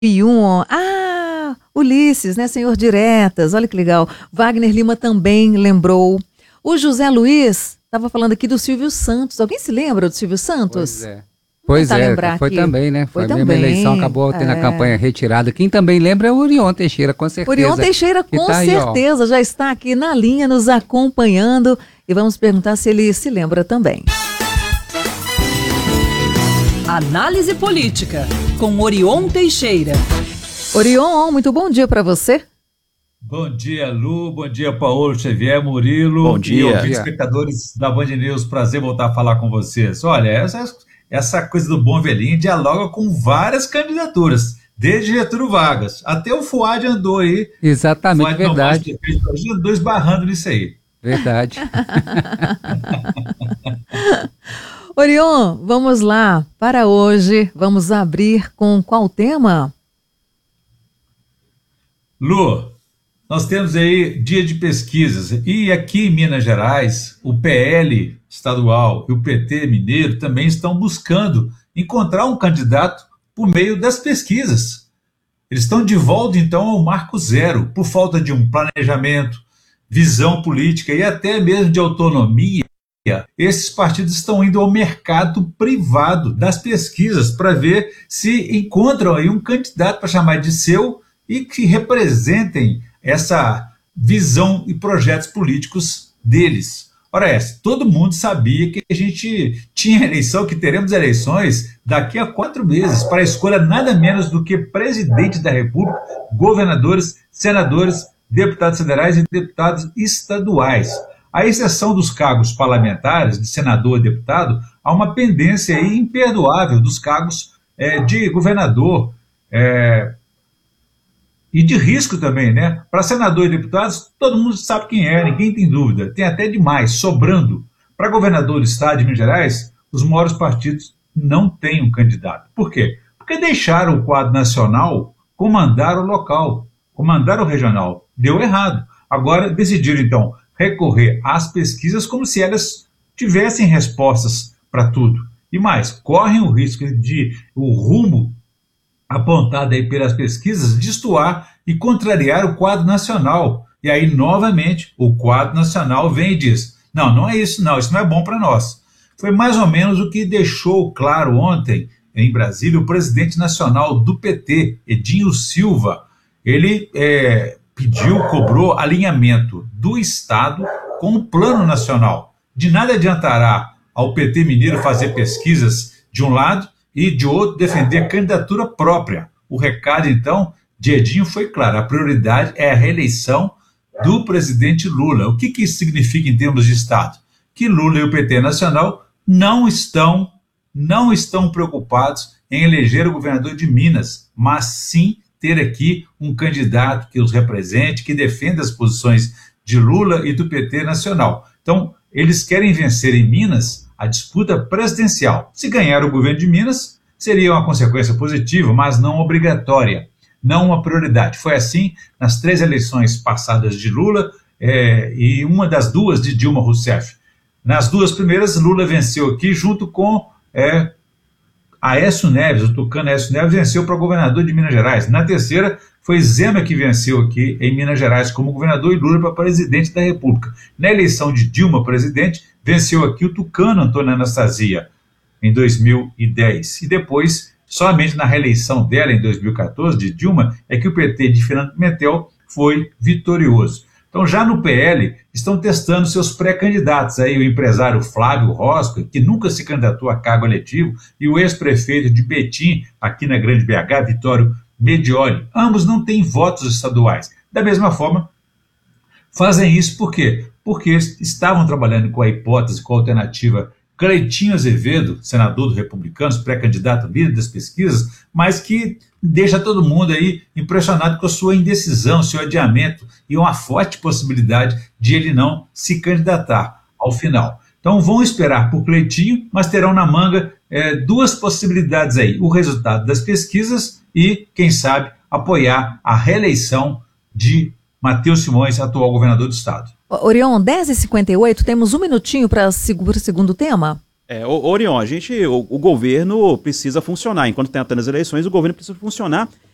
2001. Ulisses, né? Senhor Diretas, olha que legal. Wagner Lima também lembrou. O José Luiz estava falando aqui do Silvio Santos. Alguém se lembra do Silvio Santos? Pois é, foi aqui. Também, né? Foi a mesma eleição, acabou tendo a campanha retirada. Quem também lembra é o Orion Teixeira, com certeza. Orion Teixeira, com certeza, já está aqui na linha, nos acompanhando. E vamos perguntar se ele se lembra também. Análise Política, com Orion Teixeira. Orion, muito bom dia para você. Bom dia, Lu. Bom dia, Paulo Xavier, Murilo. Bom dia. E ouvintes, espectadores da Band News. Prazer voltar a falar com vocês. Olha, essa coisa do bom velhinho dialoga com várias candidaturas, desde Getúlio Vargas até o Fuad andou aí. Exatamente, verdade. Andou esbarrando nisso aí. Verdade. Orion, vamos lá. Para hoje, vamos abrir com qual tema? Lu, nós temos aí dia de pesquisas. E aqui em Minas Gerais, o PL estadual e o PT mineiro também estão buscando encontrar um candidato por meio das pesquisas. Eles estão de volta, então, ao marco zero, por falta de um planejamento, visão política e até mesmo de autonomia. Esses partidos estão indo ao mercado privado das pesquisas para ver se encontram aí um candidato para chamar de seu e que representem essa visão e projetos políticos deles. Ora, todo mundo sabia que a gente tinha eleição, que teremos eleições daqui a 4 meses para a escolha nada menos do que presidente da República, governadores, senadores, deputados federais e deputados estaduais. À exceção dos cargos parlamentares, de senador e deputado, há uma pendência aí imperdoável dos cargos de governador e de risco também, né? Para senador e deputados, todo mundo sabe quem é, ninguém tem dúvida. Tem até demais, sobrando. Para governador do estado de Minas Gerais, os maiores partidos não têm um candidato. Por quê? Porque deixaram o quadro nacional comandar o local, comandar o regional. Deu errado. Agora decidiram, então, recorrer às pesquisas como se elas tivessem respostas para tudo. E mais, correm o risco de o rumo apontado aí pelas pesquisas destoar e contrariar o quadro nacional. E aí, novamente, o quadro nacional vem e diz, não é isso não, isso não é bom para nós. Foi mais ou menos o que deixou claro ontem, em Brasília, o presidente nacional do PT, Edinho Silva. Ele cobrou alinhamento do Estado com o plano nacional. De nada adiantará ao PT mineiro fazer pesquisas de um lado e de outro defender a candidatura própria. O recado, então, de Edinho foi claro, a prioridade é a reeleição do presidente Lula. O que isso significa em termos de Estado? Que Lula e o PT nacional não estão preocupados em eleger o governador de Minas, mas sim ter aqui um candidato que os represente, que defenda as posições de Lula e do PT nacional. Então, eles querem vencer em Minas a disputa presidencial. Se ganhar o governo de Minas, seria uma consequência positiva, mas não obrigatória, não uma prioridade. Foi assim nas 3 eleições passadas de Lula e uma das 2 de Dilma Rousseff. Nas 2 primeiras, Lula venceu aqui junto com Aécio Neves, o tucano Aécio Neves venceu para governador de Minas Gerais. Na terceira, foi Zema que venceu aqui em Minas Gerais como governador e Lula para presidente da República. Na eleição de Dilma presidente, venceu aqui o tucano Antônio Anastasia, em 2010. E depois, somente na reeleição dela, em 2014, de Dilma, é que o PT de Fernando Pimentel foi vitorioso. Então, já no PL, estão testando seus pré-candidatos. Aí o empresário Flávio Rosca, que nunca se candidatou a cargo eletivo, e o ex-prefeito de Betim, aqui na Grande BH, Vitório Medioli. Ambos não têm votos estaduais. Da mesma forma, fazem isso por quê? Porque estavam trabalhando com a hipótese, com a alternativa Cleitinho Azevedo, senador do Republicanos, pré-candidato líder das pesquisas, mas que deixa todo mundo aí impressionado com a sua indecisão, seu adiamento e uma forte possibilidade de ele não se candidatar ao final. Então vão esperar por Cleitinho, mas terão na manga 2 possibilidades aí, o resultado das pesquisas e, quem sabe, apoiar a reeleição de Matheus Simões, atual governador do estado. Orion, 10h58, temos 1 minutinho para o segundo tema? Orion, o governo precisa funcionar. Enquanto tem as eleições, o governo precisa funcionar